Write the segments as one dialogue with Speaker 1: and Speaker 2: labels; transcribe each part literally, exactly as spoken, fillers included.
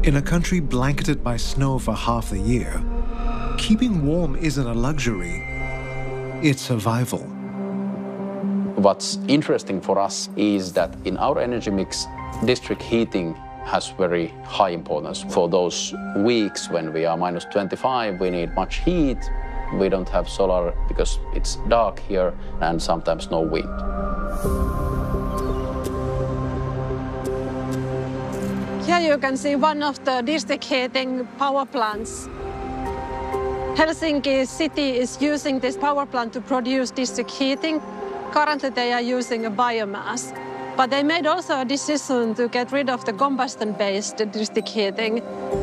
Speaker 1: In a country blanketed by snow for half the year, keeping warm isn't a luxury, it's survival.
Speaker 2: What's interesting for us is that in our energy mix, district heating has very high importance. For those weeks when we are minus twenty-five, we need much heat. We don't have solar because it's dark here and sometimes no wind.
Speaker 3: Here you can see one of the district heating power plants. Helsinki city is using this power plant to produce district heating. Currently they are using a biomass, but they made also a decision to get rid of the combustion-based district heating.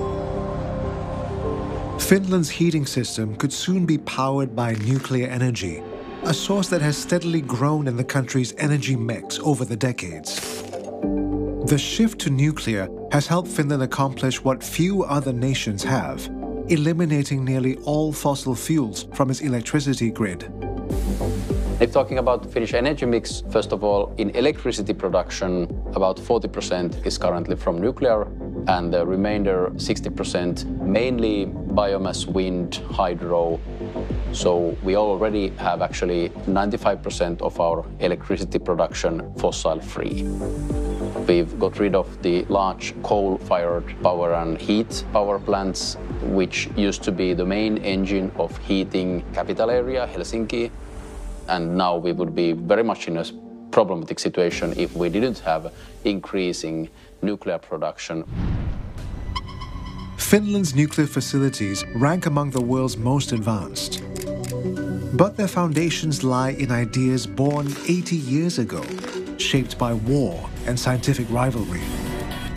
Speaker 1: Finland's heating system could soon be powered by nuclear energy, a source that has steadily grown in the country's energy mix over the decades. The shift to nuclear has helped Finland accomplish what few other nations have, eliminating nearly all fossil fuels from its electricity grid.
Speaker 2: If talking about Finnish energy mix, first of all, in electricity production, about forty percent is currently from nuclear, and the remainder, sixty percent, mainly biomass, wind, hydro. So we already have actually ninety-five percent of our electricity production fossil-free. We've got rid of the large coal-fired power and heat power plants, which used to be the main engine of heating capital area, Helsinki. And now we would be very much in a problematic situation if we didn't have increasing nuclear production.
Speaker 1: Finland's nuclear facilities rank among the world's most advanced. But their foundations lie in ideas born eighty years ago, shaped by war and scientific rivalry.